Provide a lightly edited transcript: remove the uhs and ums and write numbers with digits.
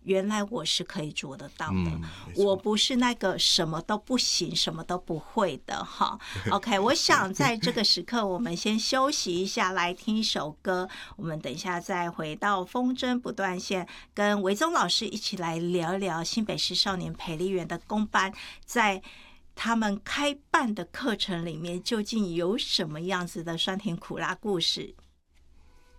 原来我是可以做得到的，我不是那个什么都不行、什么都不会的哈。OK， 我想在这个时刻，我们先休息一下，来听一首歌。我们等一下再回到风筝不断线，跟维宗老师一起来聊一聊新北市少年培力园的公班，在他们开办的课程里面究竟有什么样子的酸甜苦辣故事。